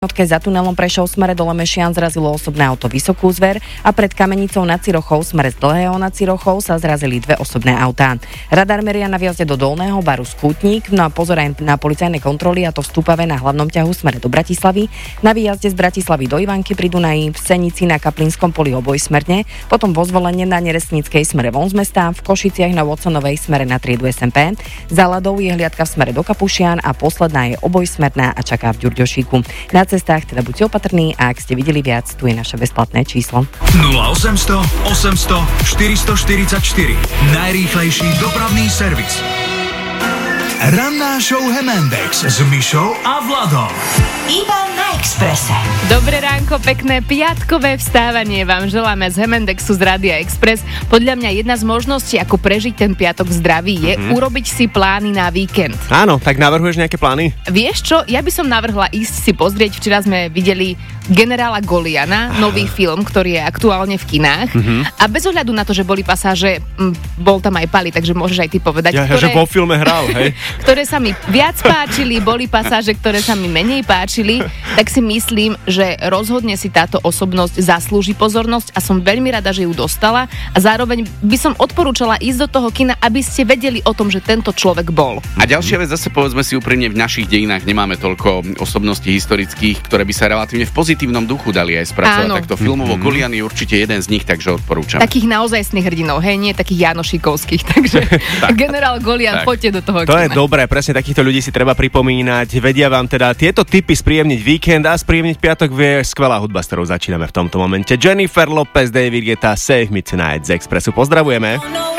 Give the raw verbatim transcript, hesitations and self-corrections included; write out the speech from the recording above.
Jednotke za tunelom Prešov smere dole Mešian zrazilo osobné auto Vysokú Zver a pred Kamenicou nad Cirochou smere z Dlhého nad Cirochou sa zrazili dve osobné autá. Radar meria na vjazde do Dolného Baru Skútnik, no a pozor aj na policajné kontroly, a to v Stúpave na hlavnom ťahu smere do Bratislavy, na výjazde z Bratislavy do Ivanky pri Dunaji, v Senici na Kaplinskom poli obojsmerne, potom vo Zvolenie na Neresnickej smere von z mesta, v Košiciach na Watsonovej smere na triedu es em pé, za Ladou je hliadka v smere do Kapušian a posledná je obojsmerná a čaká v Ďurďošíku. Na cestách teda buďte opatrní a ak ste videli viac, tu je naše bezplatné číslo. nula osemsto osemsto štyristoštyridsaťštyri. Najrýchlejší dopravný servis. Ranná show Hemendex s Mišou a Vladom. Iba na Expresse. Dobré ránko, pekné piatkové vstávanie vám želáme z Hemendexu z Rádia Express. Podľa mňa jedna z možností, ako prežiť ten piatok zdravý, je mm-hmm. urobiť si plány na víkend. Áno, tak navrhuješ nejaké plány? Vieš čo, ja by som navrhla ísť si pozrieť, včera sme videli Generála Goliana, nový film, ktorý je aktuálne v kinách. Mm-hmm. A bez ohľadu na to, že boli pasáže, m, bol tam aj Pali, takže môžeš aj ty povedať, ja, ktoré, že vo filme hral, hej? ktoré sa mi viac páčili, boli pasáže, ktoré sa mi menej páčili, tak si myslím, že rozhodne si táto osobnosť zaslúži pozornosť a som veľmi rada, že ju dostala a zároveň by som odporúčala ísť do toho kina, aby ste vedeli o tom, že tento človek bol. A ďalšia vec, zase povedzme si úprimne, v našich dejinách nemáme toľko osobností historických, ktoré by sa relatívne v pozitívnom duchu dali aj spracovať. Áno. Takto filmovo mm-hmm. Golian je určite jeden z nich, takže odporúčam. Takých naozajstných hrdinov, hej, nie takých Janošíkovských, takže tak, generál Golian, tak. poďte do toho To kina. je dobré, presne takýchto ľudí si treba pripomínať. Vedia vám teda tieto tipy spríjemniť víkend a spríjemniť piatok vie skvelá hudba, s ktorou začíname v tomto momente. Jennifer Lopez, David Guetta, Save Me Tonight z Expressu. Pozdravujeme.